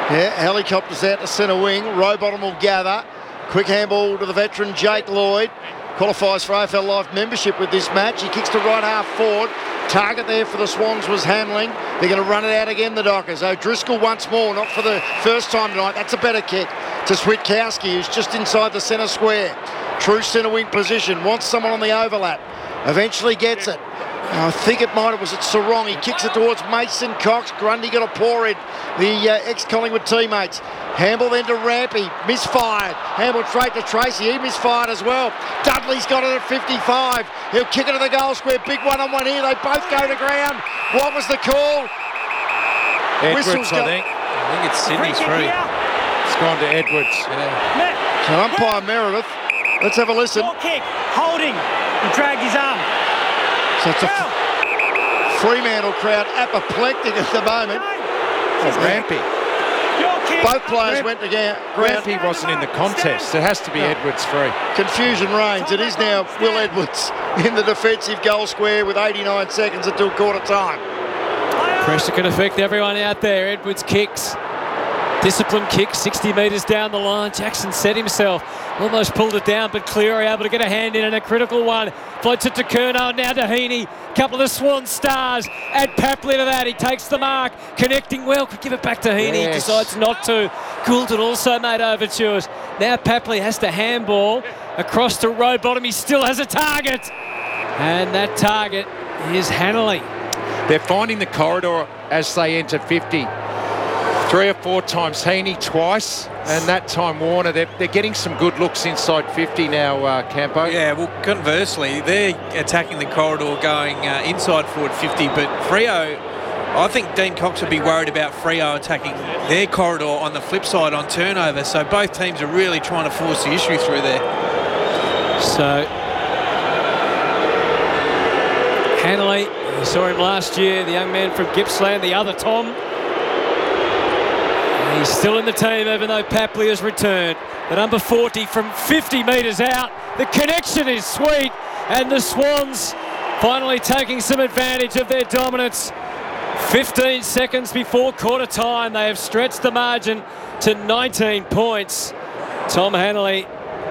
Yeah, helicopters out to centre wing. Rowbottom will gather. Quick handball to the veteran Jake Lloyd. Qualifies for AFL Live membership with this match. He kicks to right half forward. Target there for the Swans was Hanley. They're going to run it out again, the Dockers. O'Driscoll once more, not for the first time tonight. That's a better kick to Switkowski, who's just inside the centre square. True centre wing position. Wants someone on the overlap. Eventually gets it. I think it was at Sarong. He kicks it towards Mason Cox. Grundy got a paw in. The ex-Collingwood teammates. Handball then to Rampy. Misfired. Handball straight to Tracy. He misfired as well. Dudley's got it at 55. He'll kick it to the goal square. Big one-on-one here. They both go to ground. What was the call? Edwards, I think it's Sydney's free. It's gone to Edwards. Yeah. So umpire Meredith. Let's have a listen. Short kick. Holding. He dragged his arm. So it's a Fremantle crowd apoplectic at the moment. Rampy. Both players went to ground. Rampy wasn't in the contest. It has to be Edwards free. Confusion reigns. It is now Will Edwards in the defensive goal square with 89 seconds until quarter time. Pressure can affect everyone out there. Edwards kicks. Disciplined kick, 60 metres down the line. Jackson set himself. Almost pulled it down, but Cleary able to get a hand in and a critical one. Floats it to Curnow, now to Heaney. Couple of the Swan stars. Add Papley to that. He takes the mark. Connecting well. Could give it back to Heaney. Yes. Decides not to. Goulden also made overtures. Now Papley has to handball across to Rowbottom. He still has a target. And that target is Hanley. They're finding the corridor as they enter 50. 3 or 4 times Heaney, twice, and that time Warner. They're getting some good looks inside 50 now, Campo. Yeah, well, conversely, they're attacking the corridor going inside forward 50, but Freo, I think Dean Cox would be worried about Freo attacking their corridor on the flip side on turnover, so both teams are really trying to force the issue through there. So, Hanley, you saw him last year, the young man from Gippsland, the other Tom. He's still in the team even though Papley has returned. The number 40 from 50 metres out. The connection is sweet and the Swans finally taking some advantage of their dominance. 15 seconds before quarter time. They have stretched the margin to 19 points. Tom Hanley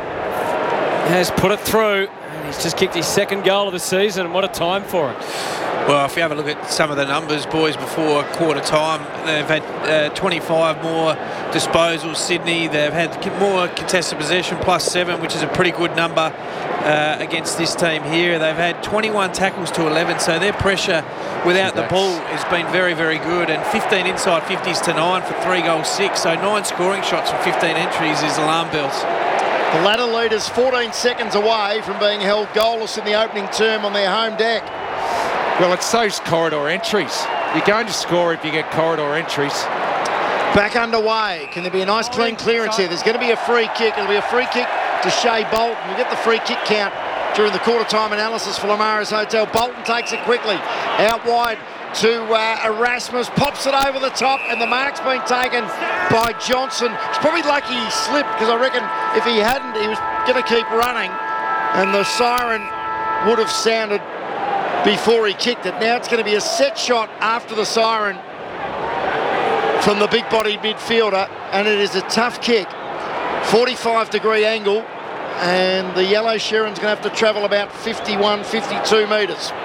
has put it through. And he's just kicked his second goal of the season. What a time for it. Well, if you have a look at some of the numbers, boys, before quarter time, they've had 25 more disposals, Sydney. They've had more contested possession, +7, which is a pretty good number against this team here. They've had 21 tackles to 11, so their pressure without the ball has been very, very good. And 15 inside 50s to 9 for 3 goals 6, so 9 scoring shots from 15 entries is alarm bells. The ladder leaders 14 seconds away from being held goalless in the opening term on their home deck. Well, it's those corridor entries. You're going to score if you get corridor entries. Back underway. Can there be a nice clean clearance here? There's going to be a free kick. It'll be a free kick to Shea Bolton. We get the free kick count during the quarter time analysis for Lamaris Hotel. Bolton takes it quickly. Out wide to Erasmus. Pops it over the top and the mark's been taken by Johnson. He's probably lucky he slipped because I reckon if he hadn't, he was going to keep running. And the siren would have sounded before he kicked it. Now it's going to be a set shot after the siren from the big-bodied midfielder, and it is a tough kick. 45-degree angle, and the yellow Sherrin's going to have to travel about 51, 52 metres.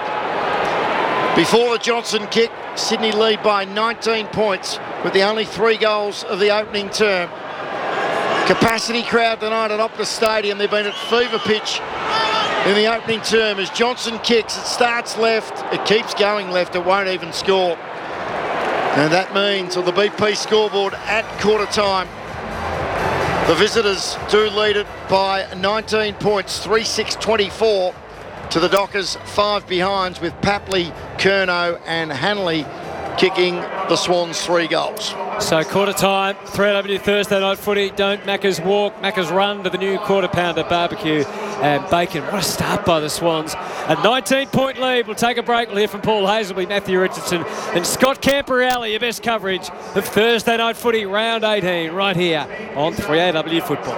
Before the Johnson kick, Sydney lead by 19 points with the only 3 goals of the opening term. Capacity crowd tonight at Optus Stadium. They've been at fever pitch in the opening term as Johnson kicks. It starts left, it keeps going left, it won't even score. And that means on the BP scoreboard at quarter time, the visitors do lead it by 19 points, 3-6-24 to the Dockers, 5 behinds with Papley, Curnow and Hanley kicking the Swans 3 goals. So quarter time, 3AW Thursday night footy. Don't Macca's walk, Macca's run to the new quarter pounder barbecue and bacon. What a start by the Swans. A 19-point lead. We'll take a break. We'll hear from Paul Hazelby, Matthew Richardson and Scott Camperelli. Your best coverage of Thursday night footy round 18 right here on 3AW Football.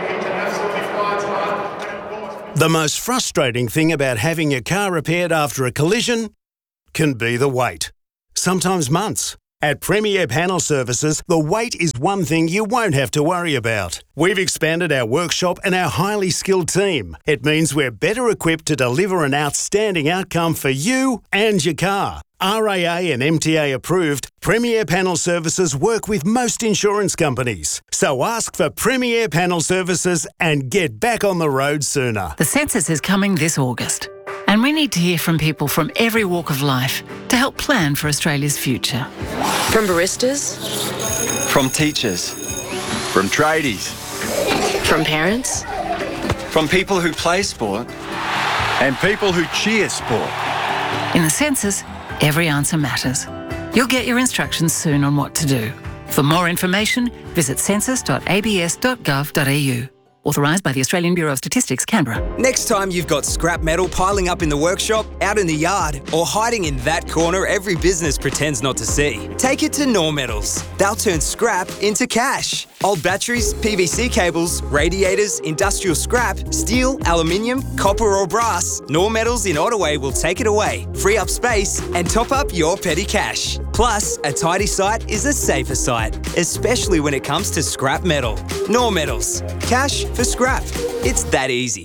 The most frustrating thing about having your car repaired after a collision can be the wait. Sometimes months, At Premier Panel Services, the wait is one thing you won't have to worry about. We've expanded our workshop and our highly skilled team. It means we're better equipped to deliver an outstanding outcome for you and your car. RAA and MTA approved, Premier Panel Services work with most insurance companies. So ask for Premier Panel Services and get back on the road sooner. The census is coming this August, and we need to hear from people from every walk of life to help plan for Australia's future. From baristas, from teachers, from tradies, from parents, from people who play sport, and people who cheer sport. In the census, every answer matters. You'll get your instructions soon on what to do. For more information, visit census.abs.gov.au. Authorised by the Australian Bureau of Statistics, Canberra. Next time you've got scrap metal piling up in the workshop, out in the yard, or hiding in that corner every business pretends not to see, take it to Nor Metals. They'll turn scrap into cash. Old batteries, PVC cables, radiators, industrial scrap, steel, aluminium, copper or brass, Nor Metals in Ottaway will take it away, free up space and top up your petty cash. Plus, a tidy site is a safer site, especially when it comes to scrap metal. Nor Metals. Cash for scrap. It's that easy.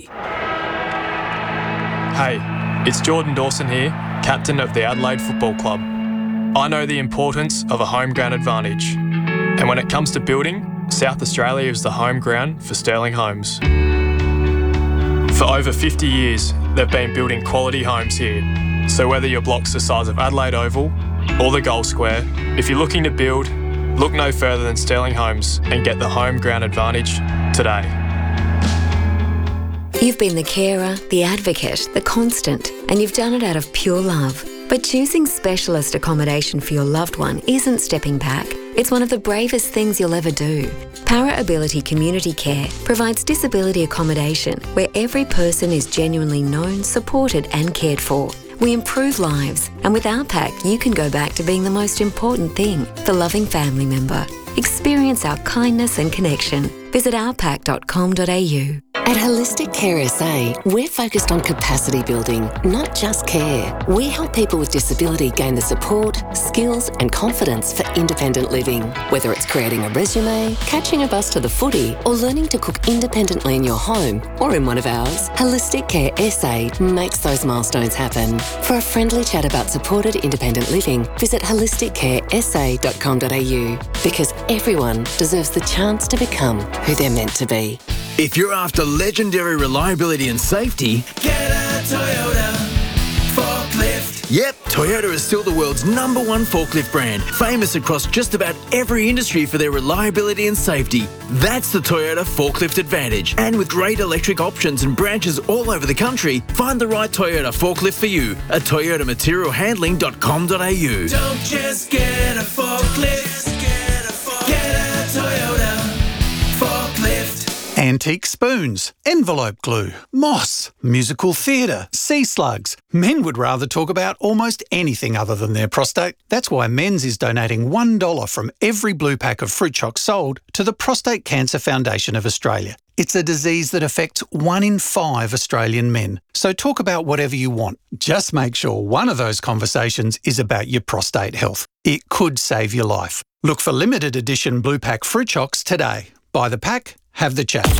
Hey, it's Jordan Dawson here, captain of the Adelaide Football Club. I know the importance of a home ground advantage. And when it comes to building, South Australia is the home ground for Sterling Homes. For over 50 years, they've been building quality homes here. So whether your block's the size of Adelaide Oval or the Gold Square, if you're looking to build, look no further than Sterling Homes and get the home ground advantage today. You've been the carer, the advocate, the constant, and you've done it out of pure love. But choosing specialist accommodation for your loved one isn't stepping back. It's one of the bravest things you'll ever do. Para Ability Community Care provides disability accommodation where every person is genuinely known, supported and cared for. We improve lives, and with our pack, you can go back to being the most important thing, the loving family member. Experience our kindness and connection. Visit ourpack.com.au. At Holistic Care SA, we're focused on capacity building, not just care. We help people with disability gain the support, skills and confidence for independent living. Whether it's creating a resume, catching a bus to the footy, or learning to cook independently in your home or in one of ours, Holistic Care SA makes those milestones happen. For a friendly chat about supported independent living, visit holisticcaresa.com.au, because everyone deserves the chance to become who they're meant to be. If you're after legendary reliability and safety, get a Toyota forklift. Yep, Toyota is still the world's #1 forklift brand, famous across just about every industry for their reliability and safety. That's the Toyota Forklift Advantage. And with great electric options and branches all over the country, find the right Toyota forklift for you at toyotamaterialhandling.com.au. Don't just get a forklift, get a Toyota forklift. Antique spoons, envelope glue, moss, musical theatre, sea slugs. Men would rather talk about almost anything other than their prostate. That's why Men's is donating $1 from every blue pack of fruit chocs sold to the Prostate Cancer Foundation of Australia. It's a disease that affects 1 in 5 Australian men. So talk about whatever you want. Just make sure one of those conversations is about your prostate health. It could save your life. Look for limited edition blue pack fruit chocs today. Buy the pack, have the chat.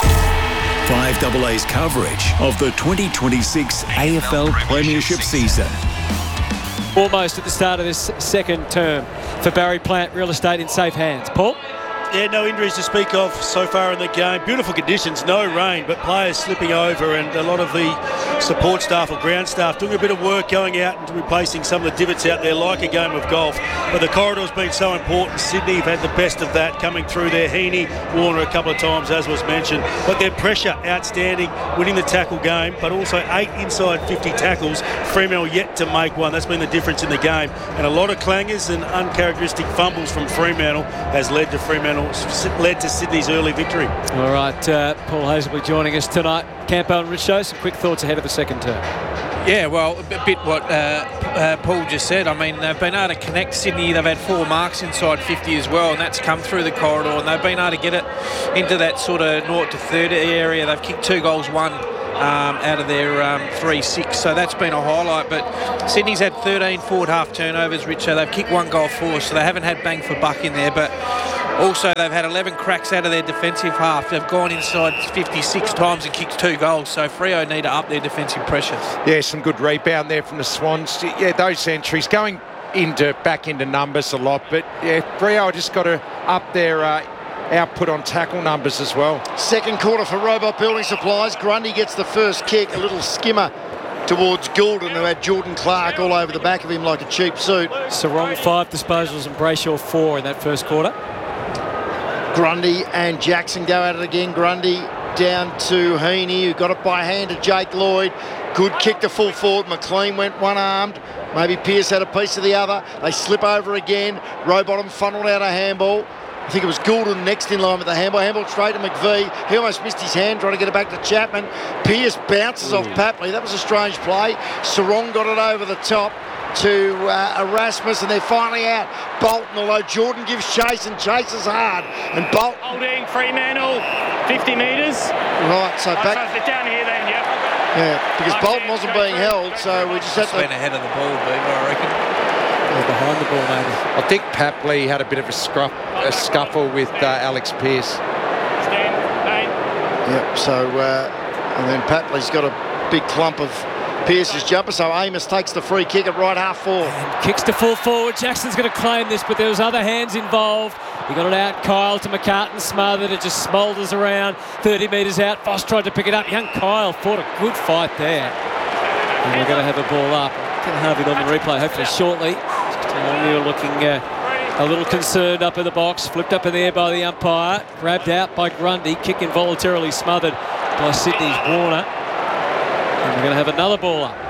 5AA's coverage of the 2026 AFL Premiership season. Almost at the start of this second term for Barry Plant Real Estate in safe hands. Paul? Yeah, no injuries to speak of so far in the game. Beautiful conditions, no rain, but players slipping over, and a lot of the support staff or ground staff doing a bit of work going out and replacing some of the divots out there like a game of golf. But the corridor's been so important. Sydney have had the best of that coming through there. Heaney, Warner a couple of times, as was mentioned. But their pressure, outstanding, winning the tackle game, but also 8 inside 50 tackles. Fremantle yet to make one. That's been the difference in the game. And a lot of clangers and uncharacteristic fumbles from Fremantle has led to Sydney's early victory. All right, Paul Hazelby joining us tonight. Campo and Richo, some quick thoughts ahead of the second term. Yeah, well, a bit what Paul just said. I mean, they've been able to connect Sydney. They've had 4 marks inside 50 as well, and that's come through the corridor, and they've been able to get it into that sort of 0 to 30 area. They've kicked 2 goals, 1 out of their 3-6. So that's been a highlight. But Sydney's had 13 forward half turnovers, Richo. They've kicked 1 goal for, so they haven't had bang for buck in there. But also they've had 11 cracks out of their defensive half. They've gone inside 56 times and kicked 2 goals. So Freo need to up their defensive pressures. Yeah, some good rebound there from the Swans. Yeah, those entries going back into numbers a lot. But yeah, Freo just got to up their output on tackle numbers as well. Second quarter for Robot Building Supplies. Grundy gets the first kick, a little skimmer towards Goulden, who had Jordan Clark all over the back of him like a cheap suit. Sarong 5 disposals and Brayshaw 4 in that first quarter. Grundy and Jackson go at it again. Grundy down to Heaney, who got it by hand to Jake Lloyd. Good kick to full forward. McLean went one-armed. Maybe Pearce had a piece of the other. They slip over again. Rowbottom funneled out a handball. I think it was Goulden next in line with the handball. Handball straight to McVee. He almost missed his hand trying to get it back to Chapman. Pearce bounces off Papley. That was a strange play. Sarong got it over the top to Erasmus, and they're finally out. Bolton, although Jordan gives chase and chases hard. And Bolton... Holding, Fremantle, 50 metres. Right, so back... So it's down here then, yep. Yeah, because Bolton wasn't being held, so we just had to... Went ahead of the ball, Beaver, I reckon. Behind the ball, maybe. I think Papley had a bit of a scuffle with Alex Pearce. Yep, so and then Papley's got a big clump of Pearce's jumper, so Amos takes the free kick at right half forward. And kicks to full forward. Jackson's going to claim this, but there was other hands involved. He got it out. Kyle to McCartan, smothered. It just smoulders around 30 metres out. Voss tried to pick it up. Young Kyle fought a good fight there. And we're going to have a ball up. Going to have it on the replay, hopefully shortly. You're looking a little concerned up in the box. Flipped up in the air by the umpire. Grabbed out by Grundy. Kick involuntarily smothered by Sydney's Warner. And we're going to have another ball up.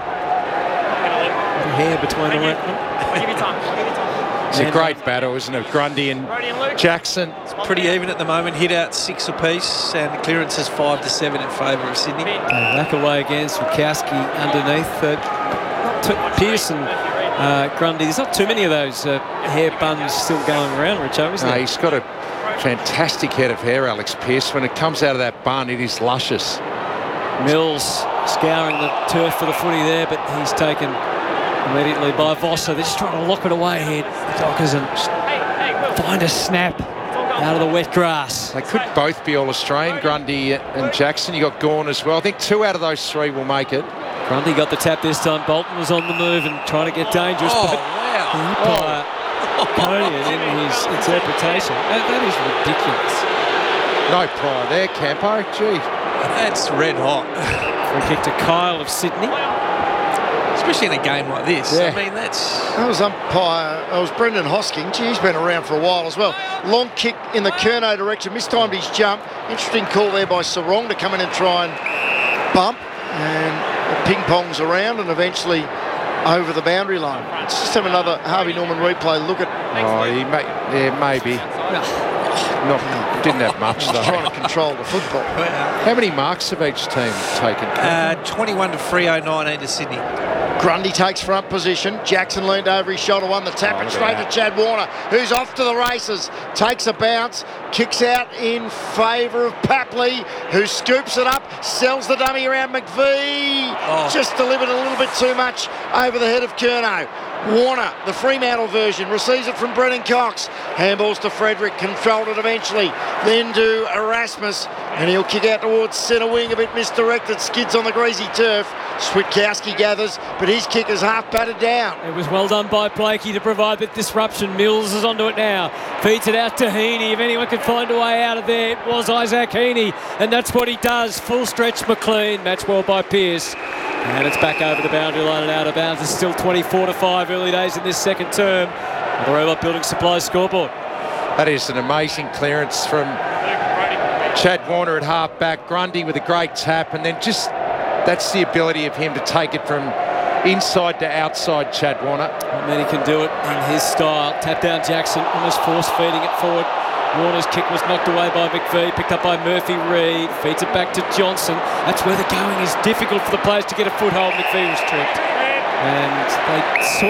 Here between the workmen. Give you time. It's a great battle, isn't it? Grundy and Jackson. It's pretty even at the moment. Hit out 6 apiece, and clearance is 5-7 in favour of Sydney. Back away again. Swikowski underneath. Pearson, Grundy. There's not too many of those hair buns still going around, Richo, isn't there? He's got a fantastic head of hair, Alex Pearce. When it comes out of that bun, it is luscious. Mills scouring the turf for the footy there, but he's taken immediately by Voss. So they're just trying to lock it away here, the Dockers, and find a snap out of the wet grass. They could both be All-Australian, Grundy and Jackson. You got Gawn as well. I think 2 out of those 3 will make it. Grundy got the tap this time. Bolton was on the move and trying to get dangerous. Oh, but wow. Conian in his interpretation. That is ridiculous. No prior there, Campo. Gee. That's red hot. Free kick to Kyle of Sydney. Especially in a game like this. Yeah. I mean, That was umpire. It was Brendan Hosking. Gee, he's been around for a while as well. Long kick in the Curnow direction. Mistimed his jump. Interesting call there by Sarong to come in and try and bump. And it ping-pongs around and eventually over the boundary line. Let's just have another Harvey Norman replay. Look at... maybe. Didn't have much, though. Trying to control the football. How many marks have each team taken? 21 to Freo, 19 to Sydney. Grundy takes front position. Jackson leaned over his shoulder, won the tap, and straight to Chad Warner, who's off to the races. Takes a bounce, kicks out in favour of Papley, who scoops it up, sells the dummy around McVee. Just delivered a little bit too much over the head of Curnow. Warner, the Fremantle version, receives it from Brennan Cox. Handballs to Frederick, controlled it eventually. Then to Erasmus, and he'll kick out towards centre wing, a bit misdirected, skids on the greasy turf. Switkowski gathers, but his kick is half battered down. It was well done by Blakey to provide that disruption. Mills is onto it now. Feeds it out to Heaney. If anyone could find a way out of there, it was Isaac Heaney, and that's what he does. Full stretch McLean, matched well by Pearce. And it's back over the boundary line and out of bounds. It's still 24-5 early days in this second term. The Robot Building Supplies scoreboard. That is an amazing clearance from Chad Warner at half back. Grundy with a great tap, and then just that's the ability of him to take it from inside to outside, Chad Warner. And then he can do it in his style. Tap down Jackson, almost force feeding it forward. Warner's kick was knocked away by McVee, picked up by Murphy Reid, feeds it back to Johnson. That's where the going is difficult for the players to get a foothold. McVee was tripped. And they sort of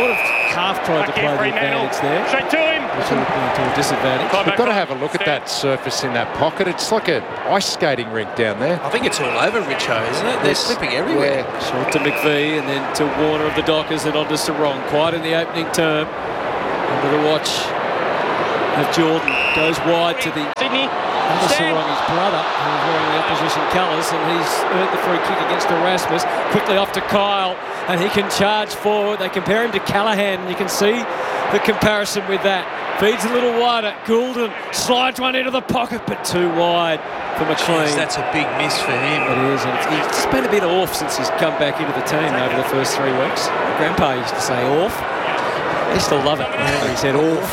half tried to play the advantage there. Straight to him. Which would have been to a disadvantage. We've got to have a look at that surface in that pocket. It's like an ice skating rink down there. I think it's all over Richo, isn't it? They're slipping everywhere. Short to McVie and then to Warner of the Dockers and on to Sarong. Quiet in the opening term. Under the watch of Jordan. Goes wide to the Sydney. Sarong, his brother, who's wearing the opposition colours, and he's earned the free kick against Erasmus. Quickly off to Kyle, and he can charge forward. They compare him to Callahan, and you can see the comparison with that. Feeds a little wider. Goulden slides one into the pocket, but too wide for McLean. Jeez, that's a big miss for him. It is, and it's been a bit off since he's come back into the team over the first 3 weeks. Grandpa used to say off. He still love it whenever he said off.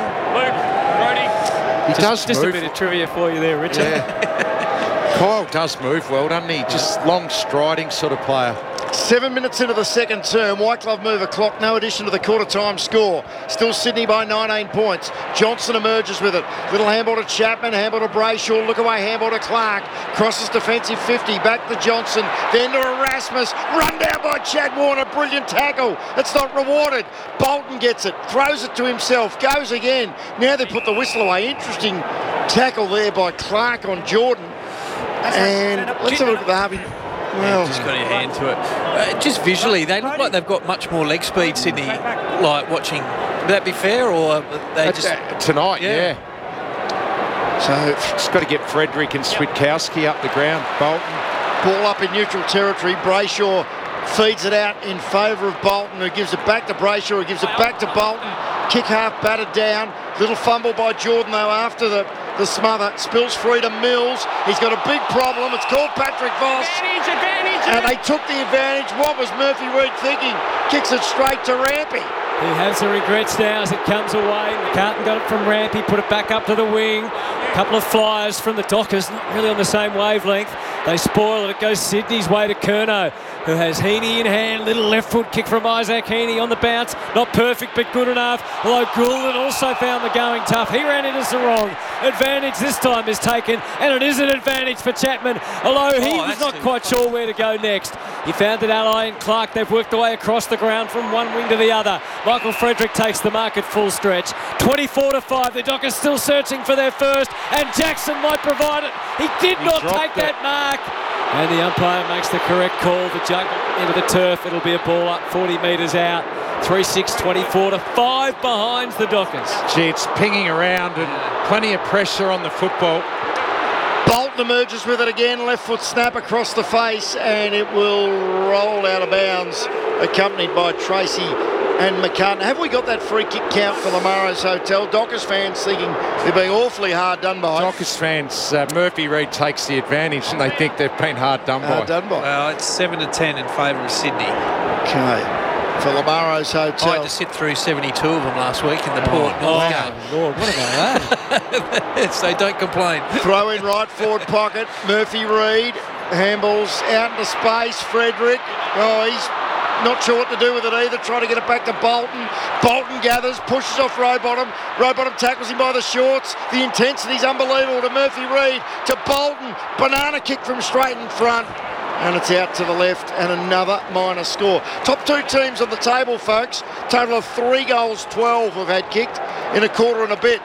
He does just move. A bit of trivia for you there, Richard. Yeah. Kyle does move well, doesn't he? Just long striding sort of player. 7 minutes into the second term, Whiteclove move a clock, no addition to the quarter-time score. Still Sydney by 19 points. Johnson emerges with it. Little handball to Chapman, handball to Brayshaw, look away, handball to Clark. Crosses defensive 50, back to Johnson, then to Erasmus. Run down by Chad Warner, brilliant tackle. It's not rewarded. Bolton gets it, throws it to himself, goes again. Now they put the whistle away. Interesting tackle there by Clark on Jordan. And let's have a look at the Harvey. Well, Just got your hand to it. Just visually, they look like they've got much more leg speed, Sydney. Like watching, would that be fair, or they just tonight? Yeah. So just got to get Frederick and Switkowski up the ground. Bolton. Ball up in neutral territory. Brayshaw feeds it out in favour of Bolton, who gives it back to Brayshaw, who gives it back to Bolton. Kick half battered down. Little fumble by Jordan though after the smother. Spills free to Mills. He's got a big problem. It's called Patrick Voss. Advantage. And they took the advantage. What was Murphy Reid thinking? Kicks it straight to Rampy. He has the regrets now as it comes away. McCartan got it from Rampy, put it back up to the wing. A couple of flyers from the Dockers, not really on the same wavelength. They spoil it. It goes Sydney's way to Curnow, who has Heaney in hand. Little left foot kick from Isaac Heaney on the bounce. Not perfect, but good enough. Although Goulden also found the going tough. He ran into Sarong. Advantage this time is taken, and it is an advantage for Chapman. Although he was not quite sure where to go next. He found that Ally and Clark, they've worked their way across the ground from one wing to the other. Michael Frederick takes the mark at full stretch. 24-5. The Dockers still searching for their first, and Jackson might provide it. He did not take that mark. And the umpire makes the correct call. The juggle into the turf. It'll be a ball up 40 metres out. 3-6, 24-5 behind the Dockers. Gee, it's pinging around and plenty of pressure on the football. Bolton emerges with it again. Left foot snap across the face, and it will roll out of bounds, accompanied by Tracy and McCartan. Have we got that free kick count for Lamaro's Hotel? Dockers fans thinking they're being awfully hard done by. Dockers fans, Murphy Reid takes the advantage and they think they've been hard done by. Well, it's 7-10 in favour of Sydney. Okay. For Lamaro's Hotel. I had to sit through 72 of them last week in the Port North game. Lord, what about that? So don't complain. Throw in right forward pocket. Murphy Reid handballs out into space. Frederick. Oh, he's not sure what to do with it either. Trying to get it back to Bolton. Bolton gathers, pushes off Rowbottom. Rowbottom tackles him by the shorts. The intensity's unbelievable to Murphy Reid. To Bolton. Banana kick from straight in front. And it's out to the left, and another minor score. Top two teams on the table, folks. Total of 3 goals, 12 have had kicked in a quarter and a bit.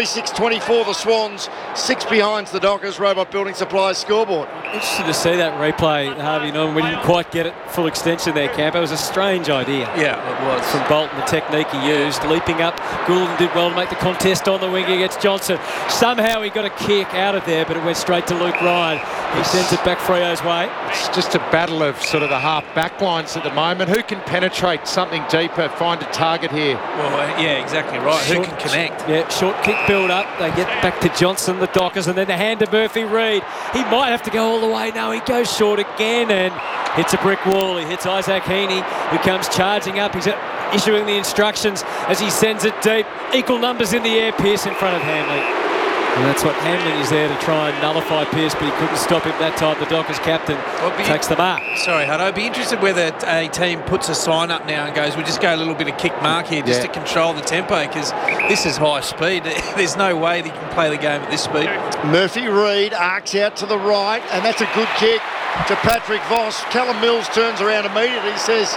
3-6-24 the Swans, 6 behind the Dockers. Robot Building Supplies scoreboard. Interesting to see that replay, Harvey Norman. We didn't quite get it full extension there, Camp. It was a strange idea. Yeah, it was. From Bolton, the technique he used. Leaping up, Goulden did well to make the contest on the wing against Johnson. Somehow he got a kick out of there, but it went straight to Luke Ryan. He sends it back Freo's way. It's just a battle of sort of the half back lines at the moment. Who can penetrate something deeper, find a target here? Well, yeah, exactly right. Who can connect? Yeah, short kick build up. They get back to Johnson, the Dockers, and then the hand to Murphy Reid. He might have to go all the way. No, he goes short again and hits a brick wall. He hits Isaac Heaney, who comes charging up. He's issuing the instructions as he sends it deep. Equal numbers in the air. Pearce in front of Hanley. And that's what Hamlin is there to try and nullify Pearce, but he couldn't stop him that time. The Dockers captain takes the mark. Sorry, Hutto. I'd be interested whether a team puts a sign up now and goes, we'll just go a little bit of kick mark here just to control the tempo, because this is high speed. There's no way they can play the game at this speed. Murphy Reid arcs out to the right, and that's a good kick to Patrick Voss. Callum Mills turns around immediately. He says,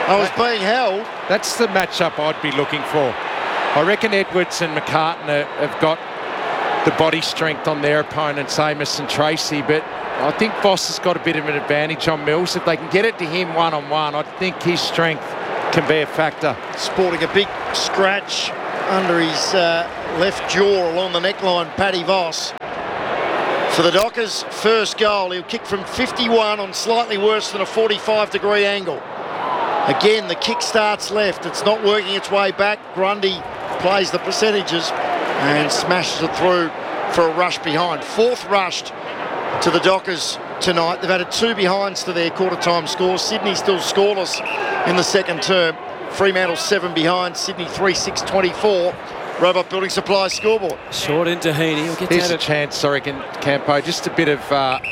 I was being held. That's the matchup I'd be looking for. I reckon Edwards and McCartan have got the body strength on their opponents, Amos and Tracy, but I think Voss has got a bit of an advantage on Mills. If they can get it to him one-on-one, I think his strength can be a factor. Sporting a big scratch under his left jaw along the neckline, Paddy Voss. For the Dockers, first goal. He'll kick from 51 on slightly worse than a 45-degree angle. Again, the kick starts left. It's not working its way back. Grundy plays the percentages and smashes it through for a rush behind. Fourth rushed to the Dockers tonight. They've added 2 behinds to their quarter-time scores. Sydney still scoreless in the second term. Fremantle 7 behind. Sydney 3-6-24. Robot Building Supply scoreboard. Short into Heaney. He'll get Here's down a chance, I reckon, Campo. Just a bit of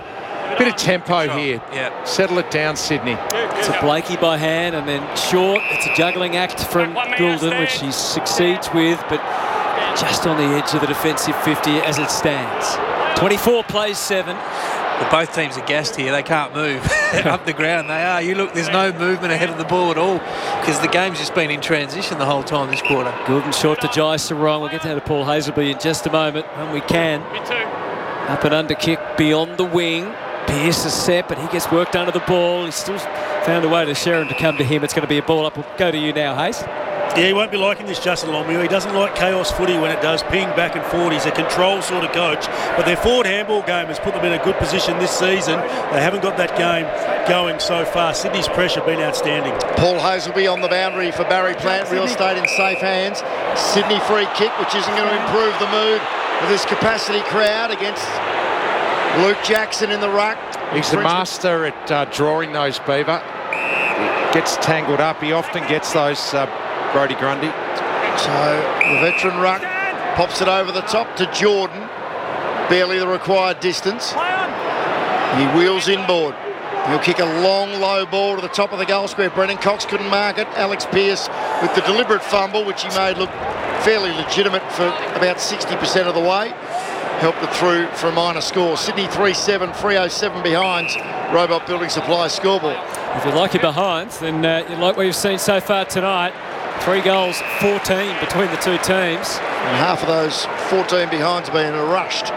tempo here. Yeah. Settle it down, Sydney. It's a Blakey by hand and then short. It's a juggling act from Goulden, which he succeeds with, but just on the edge of the defensive 50 as it stands. 24 plays 7. Well, both teams are gassed here. They can't move up the ground. They are. You look, there's no movement ahead of the ball at all because the game's just been in transition the whole time this quarter. Goulden short to Jai Sarong. We'll get down to Paul Hazelby in just a moment when we can. Up and under kick beyond the wing. Pearce is set, but he gets worked under the ball. He's still found a way to Sharon to come to him. It's going to be a ball up. We'll go to you now, Hayes. Yeah, he won't be liking this, Justin Longmuir. He doesn't like chaos footy when it does ping back and forward. He's a control sort of coach, but their forward handball game has put them in a good position this season. They haven't got that game going so far. Sydney's pressure been outstanding. Paul Hazelby on the boundary for Barry Plant. Real estate in safe hands. Sydney free kick, which isn't going to improve the mood of this capacity crowd against Luke Jackson in the ruck. He's the master at drawing those, Beaver. He gets tangled up. He often gets those, Brodie Grundy. So the veteran ruck pops it over the top to Jordan. Barely the required distance. He wheels inboard. He'll kick a long, low ball to the top of the goal square. Brendan Cox couldn't mark it. Alex Pearce with the deliberate fumble, which he made look fairly legitimate for about 60% of the way. Helped it through for a minor score. Sydney 3-7, 3:07 behind. Robot Building Supply scoreboard. If you like your behinds, then you like what you've seen so far tonight. 3 goals, 14 between the two teams. And half of those 14 behinds have been rushed.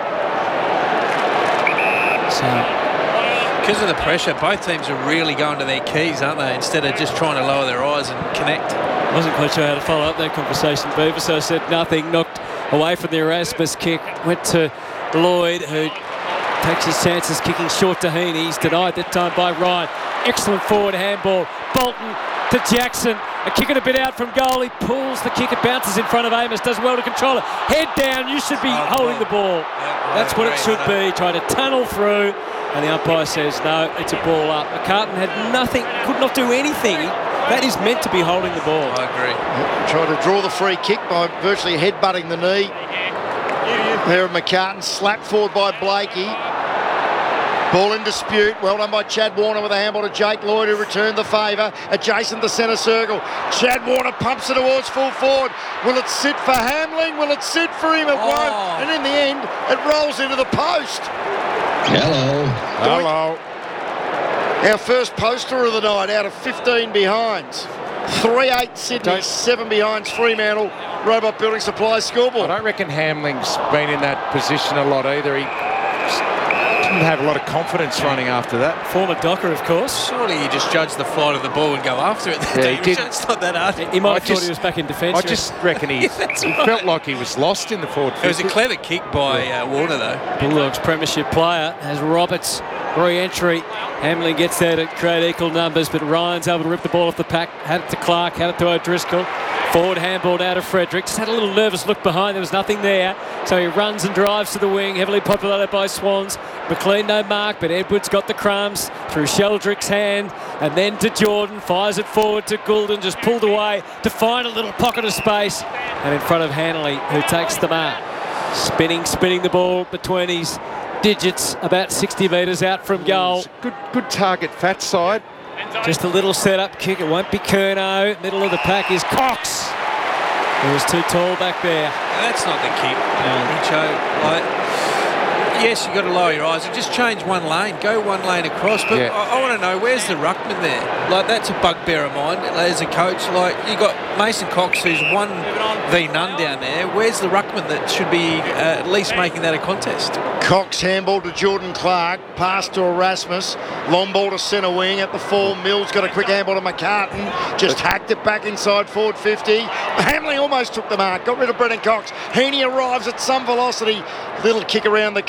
Because of the pressure, both teams are really going to their keys, aren't they? Instead of just trying to lower their eyes and connect. Wasn't quite sure how to follow up that conversation, Beaver, so I said nothing. Knocked away from the Erasmus kick. Went to Lloyd, who takes his chances kicking short to Heaney. He's denied that time by Ryan. Excellent forward handball. Bolton to Jackson. A kick it a bit out from goal. He pulls the kick. It bounces in front of Amos. Does well to control it. Head down. You should be holding the ball. That's what it should be. Try to tunnel through. And the umpire says, no, it's a ball up. McCartan had nothing, could not do anything. That is meant to be holding the ball. I agree. Tried to draw the free kick by virtually headbutting the knee. There of McCartan, slapped forward by Blakey. Ball in dispute. Well done by Chad Warner with a handball to Jake Lloyd, who returned the favour. Adjacent to centre circle. Chad Warner pumps it towards full forward. Will it sit for Hamling? Will it sit for him? It won't. And in the end, it rolls into the post. Hello. Our first poster of the night out of 15 behinds. 3-8 Sydney, 7 behinds Fremantle. Robot Building Supply scoreboard. I don't reckon Hamling's been in that position a lot either. He didn't have a lot of confidence running after that. Former Docker, of course. Surely you just judge the flight of the ball and go after it. Yeah, he did. It's not that hard. He might have thought he was back in defence. I just reckon he felt like he was lost in the forward 50. It was a clever kick by Warner, though. Bulldogs premiership player as Roberts re-entry. Hamlin gets there to create equal numbers, but Ryan's able to rip the ball off the pack. Had it to Clark, had it to O'Driscoll. Forward handball out of Frederick. Just had a little nervous look behind. There was nothing there. So he runs and drives to the wing, heavily populated by Swans. McLean no mark, but Edwards got the crumbs through Sheldrick's hand. And then to Jordan. Fires it forward to Goulden. Just pulled away to find a little pocket of space. And in front of Hanley, who takes the mark. Spinning the ball between his digits, about 60 metres out from goal. Good target, fat side. Just a little set-up kick. It won't be Curnow. Middle of the pack is Cox. He was too tall back there. That's not the kick, Richo. yes, you've got to lower your eyes and just change one lane. Go one lane across. But Yeah. I want to know, where's the ruckman there? Like, that's a bugbear of mine as a coach. Like, you got Mason Cox, who's 1v0 down there. Where's the ruckman that should be at least making that a contest? Cox handball to Jordan Clark, pass to Erasmus, long ball to centre wing at the 4. Mills got a quick handball to McCartan, just hacked it back inside forward 50. Hamley almost took the mark, got rid of Brendan Cox. Heaney arrives at some velocity, little kick around the